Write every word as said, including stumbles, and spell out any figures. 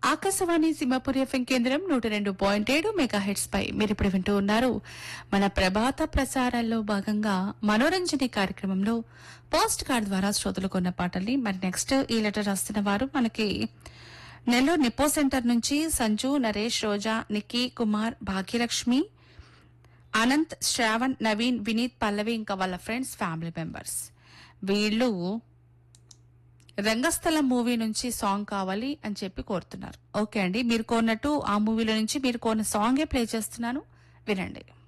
Akashvani Simhapuri FM కేంద్రం నూట రెండు పాయింట్ ఏడు మెగా హెడ్స్ పై మీరు ఇప్పుడు వింటూ ఉన్నారు మన ప్రభాత ప్రసారాల్లో భాగంగా మనోరంజని కార్యక్రమంలో పోస్ట్ కార్డ్ ద్వారా శ్రోతలు కొన్న పాటల్ని. మరి నెక్స్ట్ ఈ లెటర్ రాస్తున్న వారు మనకి నెల్లూరు నిప్పో సెంటర్ నుంచి సంజు, నరేష్, రోజా, నిక్కీ, కుమార్, భాగ్యలక్ష్మి, అనంత్, శ్రావణ్, నవీన్, వినీత్, పల్లవి ఇంకా వాళ్ళ ఫ్రెండ్స్, ఫ్యామిలీ మెంబర్స్. వీళ్ళు రంగస్థలం మూవీ నుంచి సాంగ్ కావాలి అని చెప్పి కోరుతున్నారు. ఓకే అండి, మీరు కోరినట్టు ఆ మూవీలో నుంచి మీరు కోరిన సాంగే ప్లే చేస్తున్నాను, వినండి.